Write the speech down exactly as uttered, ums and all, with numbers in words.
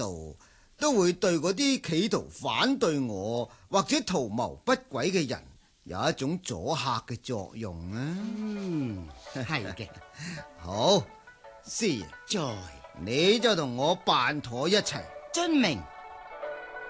度，都會對嗰啲企圖反對我或者圖謀不軌嘅人有一種阻嚇嘅作用啊。 嗯，係嘅。 好，師爺， 在， 你就同我辦妥一齊。 遵命。